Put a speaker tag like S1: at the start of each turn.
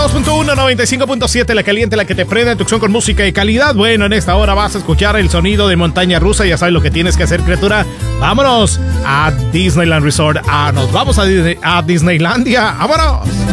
S1: 92.1, 95.7, la caliente, la que te prende en tu opción con música de calidad. Bueno, en esta hora vas a escuchar el sonido de montaña rusa. Ya sabes lo que tienes que hacer, criatura. Vámonos a Disneyland Resort. Nos vamos a Disneylandia. ¡Vámonos!